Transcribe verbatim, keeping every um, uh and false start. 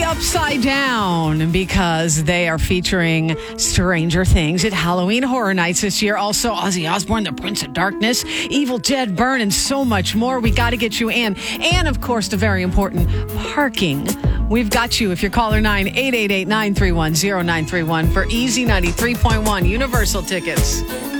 Upside Down because they are featuring Stranger Things at Halloween Horror Nights this year. Also, Ozzy Osbourne, the Prince of Darkness, Evil Dead Burn, and so much more. We got to get you in. And, of course, the very important parking. We've got you if you're caller nine eight eight eight, nine three one, zero nine three one for Easy ninety-three point one Universal tickets.